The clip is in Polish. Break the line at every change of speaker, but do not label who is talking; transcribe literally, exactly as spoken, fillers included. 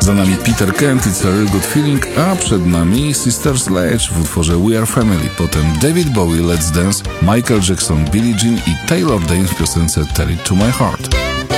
Za nami Peter Kent, It's a Real Good Feeling, a przed nami Sister Sledge w utworze We Are Family, potem David Bowie, Let's Dance, Michael Jackson, Billie Jean i Taylor Dane w piosence Tell It To My Heart.